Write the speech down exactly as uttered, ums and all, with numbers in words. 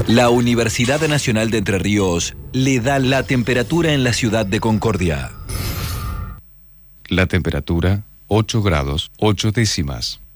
La Universidad Nacional de Entre Ríos le da la temperatura en la ciudad de Concordia. La temperatura, ocho grados, ocho décimas.